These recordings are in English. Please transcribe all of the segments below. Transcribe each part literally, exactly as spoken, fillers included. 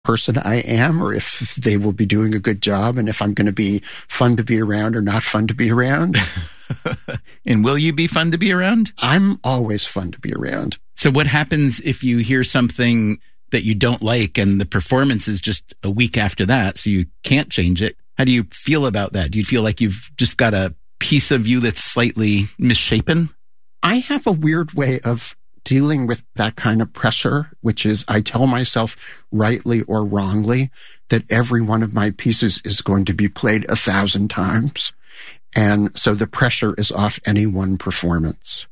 person I am, or if they will be doing a good job, and if I'm going to be fun to be around or not fun to be around. And will you be fun to be around? I'm always fun to be around. So what happens if you hear something that you don't like and the performance is just a week after that, so you can't change it? How do you feel about that? Do you feel like you've just got a piece of you that's slightly misshapen? I have a weird way of dealing with that kind of pressure, which is I tell myself rightly or wrongly that every one of my pieces is going to be played a thousand times. And so the pressure is off any one performance.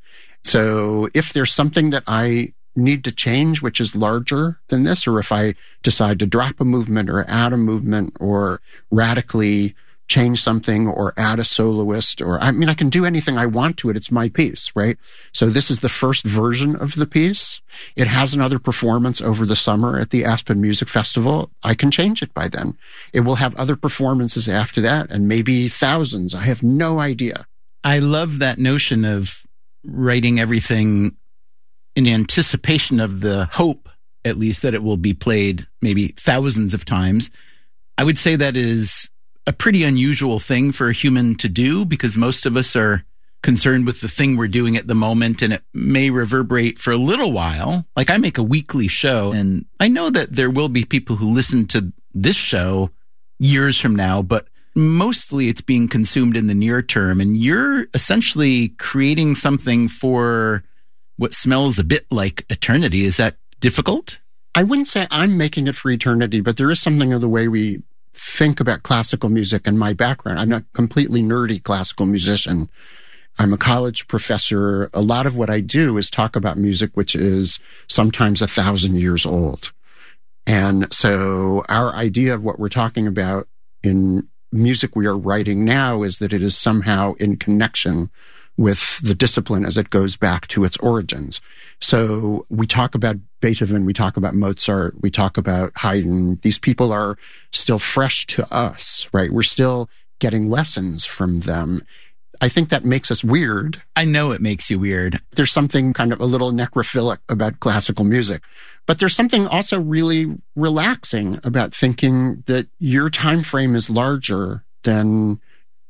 So if there's something that I need to change, which is larger than this, or if I decide to drop a movement or add a movement or radically change something or add a soloist, or I mean, I can do anything I want to it. It's my piece, right? So this is the first version of the piece. It has another performance over the summer at the Aspen Music Festival. I can change it by then. It will have other performances after that, and maybe thousands. I have no idea. I love that notion of writing everything in anticipation of the hope, at least, that it will be played maybe thousands of times. I would say that is a pretty unusual thing for a human to do, because most of us are concerned with the thing we're doing at the moment, and it may reverberate for a little while. Like I make a weekly show, and I know that there will be people who listen to this show years from now, but mostly it's being consumed in the near term. And you're essentially creating something for what smells a bit like eternity. Is that difficult? I wouldn't say I'm making it for eternity, but there is something of the way we think about classical music and my background. I'm not a completely nerdy classical musician. I'm a college professor. A lot of what I do is talk about music, which is sometimes a thousand years old. And so our idea of what we're talking about in music we are writing now is that it is somehow in connection with the discipline as it goes back to its origins. So we talk about Beethoven, we talk about Mozart, we talk about Haydn. These people are still fresh to us, right? We're still getting lessons from them. I think that makes us weird. I know it makes you weird. There's something kind of a little necrophilic about classical music. But there's something also really relaxing about thinking that your time frame is larger than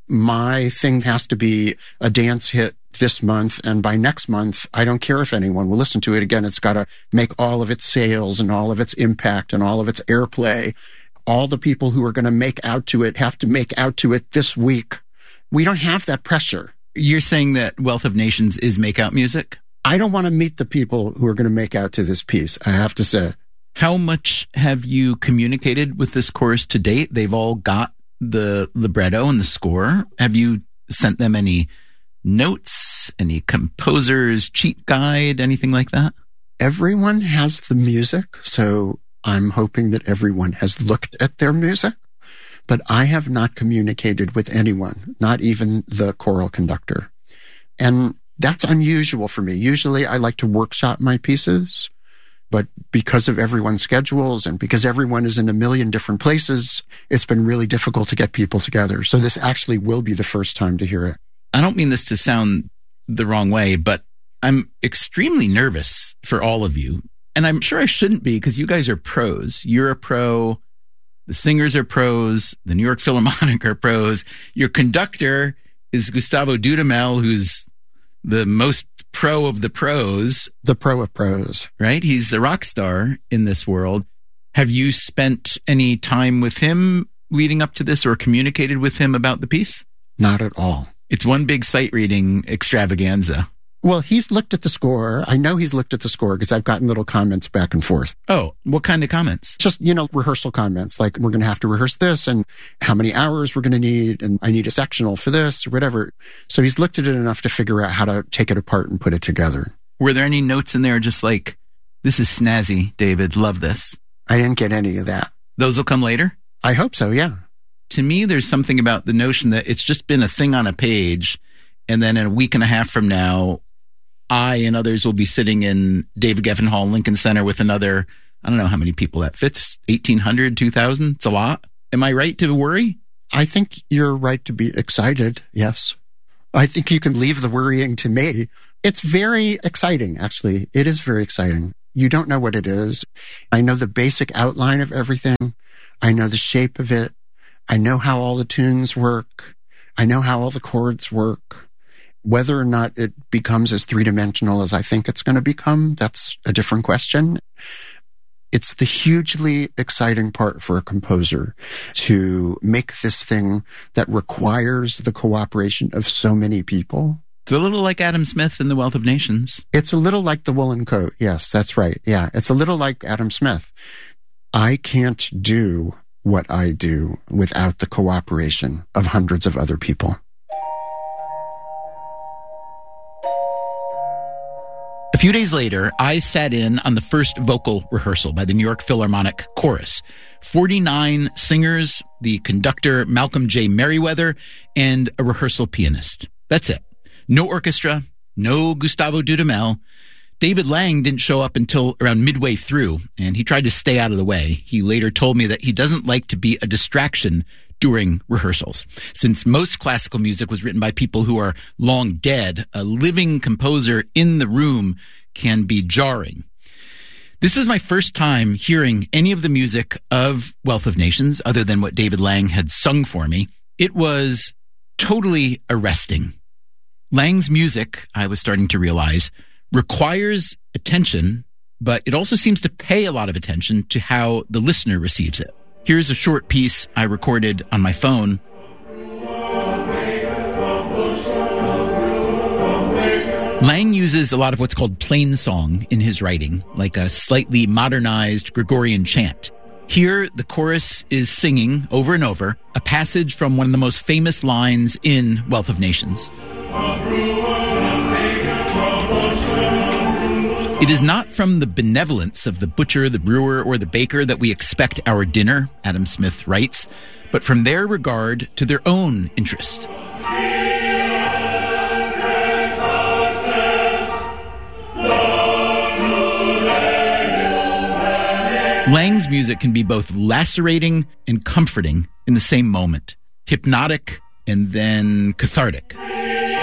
my thing has to be a dance hit this month, and by next month, I don't care if anyone will listen to it. Again, it's got to make all of its sales and all of its impact and all of its airplay. All the people who are going to make out to it have to make out to it this week. We don't have that pressure. You're saying that Wealth of Nations is make-out music? I don't want to meet the people who are going to make out to this piece, I have to say. How much have you communicated with this chorus to date? They've all got the libretto and the score. Have you sent them any notes, any composer's cheat guide, anything like that? Everyone has the music, so I'm hoping that everyone has looked at their music. But I have not communicated with anyone, not even the choral conductor. And that's unusual for me. Usually I like to workshop my pieces, but because of everyone's schedules and because everyone is in a million different places, it's been really difficult to get people together. So this actually will be the first time to hear it. I don't mean this to sound the wrong way, but I'm extremely nervous for all of you. And I'm sure I shouldn't be, because you guys are pros. You're a pro. The singers are pros. The New York Philharmonic are pros. Your conductor is Gustavo Dudamel, who's the most pro of the pros. The pro of pros. Right? He's the rock star in this world. Have you spent any time with him leading up to this, or communicated with him about the piece? Not at all. It's one big sight reading extravaganza. Well, he's looked at the score. I know he's looked at the score because I've gotten little comments back and forth. Oh, what kind of comments? Just, you know, rehearsal comments, like we're going to have to rehearse this and how many hours we're going to need, and I need a sectional for this or whatever. So he's looked at it enough to figure out how to take it apart and put it together. Were there any notes in there just like, this is snazzy, David, love this? I didn't get any of that. Those will come later? I hope so, yeah. To me, there's something about the notion that it's just been a thing on a page, and then in a week and a half from now, I and others will be sitting in David Geffen Hall, Lincoln Center with another, I don't know how many people that fits, eighteen hundred, two thousand? It's a lot. Am I right to worry? I think you're right to be excited, yes. I think you can leave the worrying to me. It's very exciting, actually. It is very exciting. you don't know what it is. I know the basic outline of everything. I know the shape of it. I know how all the tunes work. I know how all the chords work. Whether or not it becomes as three-dimensional as I think it's going to become, that's a different question. It's the hugely exciting part for a composer to make this thing that requires the cooperation of so many people. It's a little like Adam Smith in The Wealth of Nations. It's a little like The Woolen Coat. Yes, that's right. Yeah, it's a little like Adam Smith. I can't do what I do without the cooperation of hundreds of other people. A few days later, I sat in on the first vocal rehearsal by the New York Philharmonic Chorus. forty-nine singers, the conductor Malcolm J. Merriweather, and a rehearsal pianist. That's it. No orchestra, no Gustavo Dudamel. David Lang didn't show up until around midway through, and he tried to stay out of the way. He later told me that he doesn't like to be a distraction during rehearsals. Since most classical music was written by people who are long dead, a living composer in the room can be jarring. This was my first time hearing any of the music of Wealth of Nations other than what David Lang had sung for me. It was totally arresting. Lang's music, I was starting to realize, requires attention, but it also seems to pay a lot of attention to how the listener receives it. Here's a short piece I recorded on my phone. Lang uses a lot of what's called plain song in his writing, like a slightly modernized Gregorian chant. Here, the chorus is singing over and over a passage from one of the most famous lines in Wealth of Nations. It is not from the benevolence of the butcher, the brewer, or the baker that we expect our dinner, Adam Smith writes, but from their regard to their own interest. Lang's music can be both lacerating and comforting in the same moment, hypnotic and then cathartic.